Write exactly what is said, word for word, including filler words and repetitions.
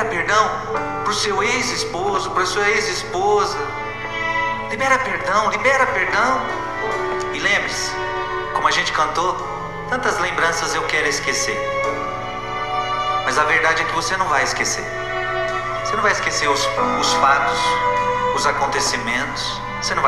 libera perdão pro seu ex-esposo, pra sua ex-esposa. Libera perdão, libera perdão. E lembre-se, como a gente cantou, tantas lembranças eu quero esquecer. Mas a verdade é que você não vai esquecer. Você não vai esquecer os, os fatos, os acontecimentos. Você não vai